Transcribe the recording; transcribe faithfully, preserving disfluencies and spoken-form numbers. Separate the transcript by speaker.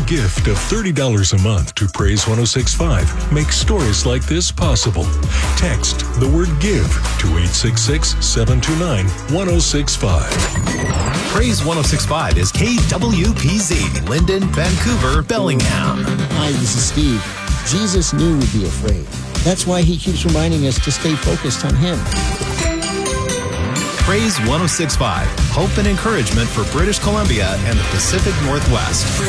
Speaker 1: gift of thirty dollars a month to Praise one oh six point five makes stories like this possible. Text the word GIVE to eight six six, seven two nine, one oh six five.
Speaker 2: Praise one oh six point five is K W P Z, Linden, Vancouver, Bellingham.
Speaker 3: Hi, this is Steve. Jesus knew we'd be afraid. That's why he keeps reminding us to stay focused on him.
Speaker 2: Praise one oh six point five, hope and encouragement for British Columbia and the Pacific Northwest.